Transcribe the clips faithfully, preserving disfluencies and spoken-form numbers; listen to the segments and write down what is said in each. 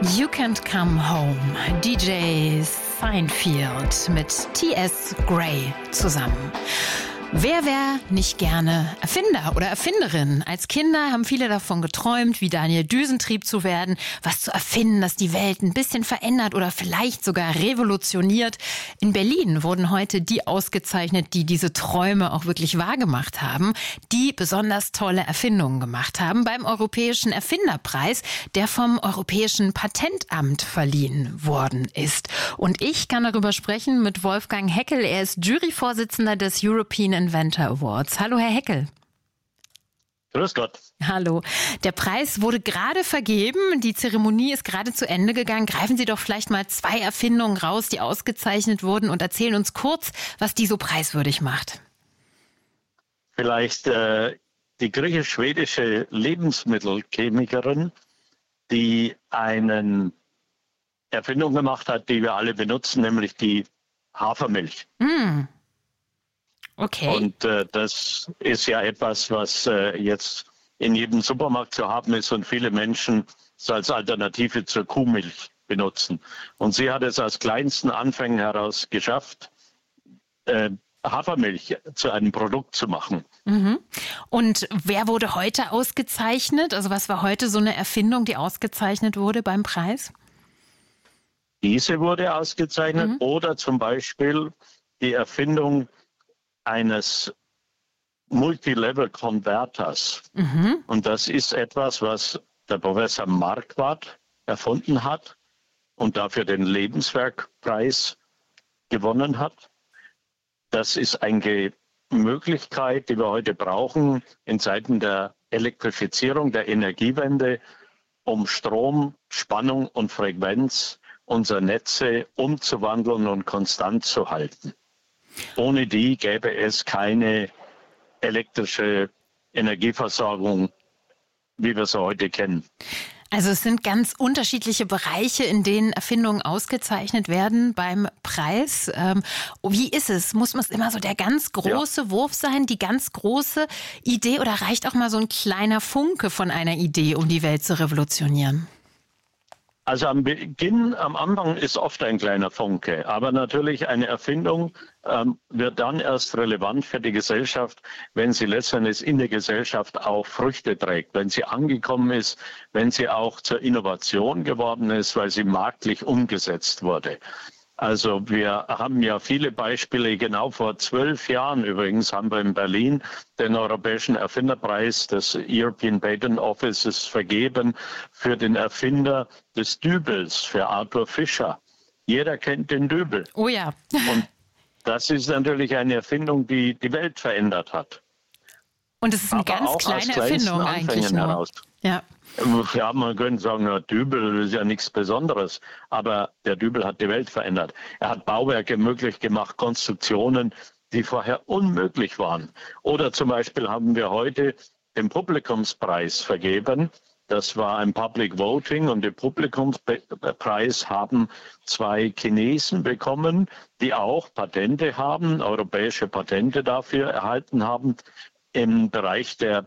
You Can't Come Home, D J Seinfeld mit T S Gray zusammen. Wer wäre nicht gerne Erfinder oder Erfinderin? Als Kinder haben viele davon geträumt, wie Daniel Düsentrieb zu werden, was zu erfinden, das die Welt ein bisschen verändert oder vielleicht sogar revolutioniert. In Berlin wurden heute die ausgezeichnet, die diese Träume auch wirklich wahrgemacht haben, die besonders tolle Erfindungen gemacht haben beim Europäischen Erfinderpreis, der vom Europäischen Patentamt verliehen worden ist. Und ich kann darüber sprechen mit Wolfgang Heckel. Er ist Juryvorsitzender des European Inventor Awards. Hallo, Herr Heckel. Grüß Gott. Hallo. Der Preis wurde gerade vergeben. Die Zeremonie ist gerade zu Ende gegangen. Greifen Sie doch vielleicht mal zwei Erfindungen raus, die ausgezeichnet wurden, und erzählen uns kurz, was die so preiswürdig macht. Vielleicht äh, die griechisch-schwedische Lebensmittelchemikerin, die eine Erfindung gemacht hat, die wir alle benutzen, nämlich die Hafermilch. Mm. Okay. Und äh, das ist ja etwas, was äh, jetzt in jedem Supermarkt zu haben ist und viele Menschen es als Alternative zur Kuhmilch benutzen. Und sie hat es aus kleinsten Anfängen heraus geschafft, äh, Hafermilch zu einem Produkt zu machen. Mhm. Und wer wurde heute ausgezeichnet? Also was war heute so eine Erfindung, die ausgezeichnet wurde beim Preis? Diese wurde ausgezeichnet Mhm. oder zum Beispiel die Erfindung eines Multilevel-Converters. Mhm. Und das ist etwas, was der Professor Marquardt erfunden hat und dafür den Lebenswerkpreis gewonnen hat. Das ist eine Möglichkeit, die wir heute brauchen in Zeiten der Elektrifizierung, der Energiewende, um Strom, Spannung und Frequenz unserer Netze umzuwandeln und konstant zu halten. Ohne die gäbe es keine elektrische Energieversorgung, wie wir sie heute kennen. Also es sind ganz unterschiedliche Bereiche, in denen Erfindungen ausgezeichnet werden beim Preis. Ähm, wie ist es? Muss es immer so der ganz große ja. Wurf sein, die ganz große Idee, oder reicht auch mal so ein kleiner Funke von einer Idee, um die Welt zu revolutionieren? Also am Beginn, am Anfang ist oft ein kleiner Funke, aber natürlich eine Erfindung ähm, wird dann erst relevant für die Gesellschaft, wenn sie letztendlich in der Gesellschaft auch Früchte trägt, wenn sie angekommen ist, wenn sie auch zur Innovation geworden ist, weil sie marktlich umgesetzt wurde. Also wir haben ja viele Beispiele. Genau vor zwölf Jahren übrigens haben wir in Berlin den Europäischen Erfinderpreis des European Patent Offices vergeben für den Erfinder des Dübels, für Arthur Fischer. Jeder kennt den Dübel. Oh ja. Und das ist natürlich eine Erfindung, die die Welt verändert hat. Und es ist eine Aber ganz auch kleine aus Erfindung eigentlich nur. Heraus. Ja. Ja, man könnte sagen, ja, Dübel ist ja nichts Besonderes, aber der Dübel hat die Welt verändert. Er hat Bauwerke möglich gemacht, Konstruktionen, die vorher unmöglich waren. Oder zum Beispiel haben wir heute den Publikumspreis vergeben. Das war ein Public Voting und den Publikumspreis haben zwei Chinesen bekommen, die auch Patente haben, europäische Patente dafür erhalten haben, im Bereich der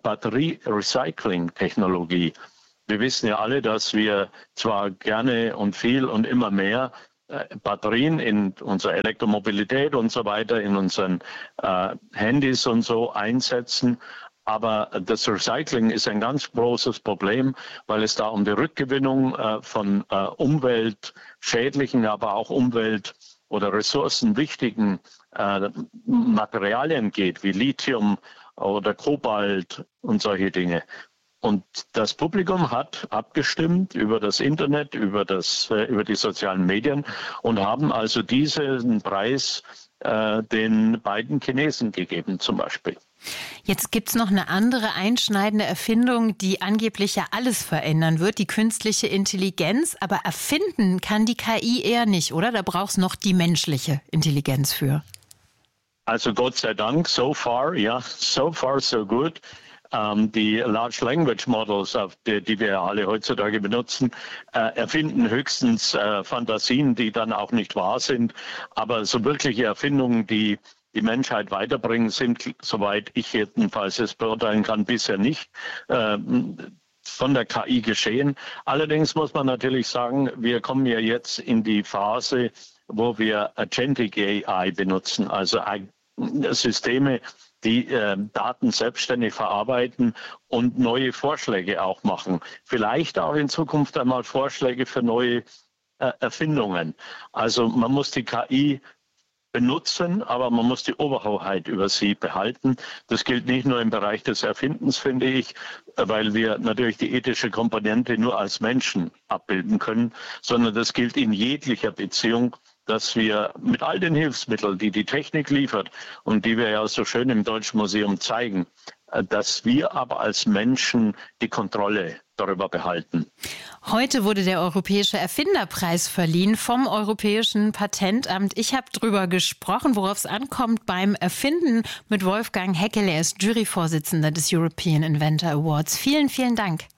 Batterie-Recycling-Technologie. Wir wissen ja alle, dass wir zwar gerne und viel und immer mehr äh, Batterien in unserer Elektromobilität und so weiter, in unseren äh, Handys und so einsetzen, aber das Recycling ist ein ganz großes Problem, weil es da um die Rückgewinnung äh, von äh, umweltschädlichen, aber auch umwelt- oder ressourcenwichtigen äh, Materialien geht, wie Lithium oder Kobalt und solche Dinge. Und das Publikum hat abgestimmt über das Internet, über, das, äh, über die sozialen Medien und haben also diesen Preis äh, den beiden Chinesen gegeben zum Beispiel. Jetzt gibt's noch eine andere einschneidende Erfindung, die angeblich ja alles verändern wird, die künstliche Intelligenz. Aber erfinden kann die K I eher nicht, oder? Da braucht's noch die menschliche Intelligenz für. Also Gott sei Dank, so far, ja, so far so good. Ähm, die Large Language Models, auf die, die wir alle heutzutage benutzen, äh, erfinden höchstens äh, Fantasien, die dann auch nicht wahr sind. Aber so wirkliche Erfindungen, die die Menschheit weiterbringen, sind, soweit ich jedenfalls es beurteilen kann, bisher nicht. Ähm, von der K I geschehen. Allerdings muss man natürlich sagen, wir kommen ja jetzt in die Phase, wo wir Agentic A I benutzen, also Systeme, die äh, Daten selbstständig verarbeiten und neue Vorschläge auch machen. Vielleicht auch in Zukunft einmal Vorschläge für neue äh, Erfindungen. Also man muss die K I benutzen, aber man muss die Oberhoheit über sie behalten. Das gilt nicht nur im Bereich des Erfindens, finde ich, weil wir natürlich die ethische Komponente nur als Menschen abbilden können, sondern das gilt in jeglicher Beziehung, dass wir mit all den Hilfsmitteln, die die Technik liefert und die wir ja so schön im Deutschen Museum zeigen, dass wir aber als Menschen die Kontrolle darüber behalten. Heute wurde der Europäische Erfinderpreis verliehen vom Europäischen Patentamt. Ich habe darüber gesprochen, worauf es ankommt beim Erfinden mit Wolfgang Heckel. Er ist Juryvorsitzender des European Inventor Awards. Vielen, vielen Dank.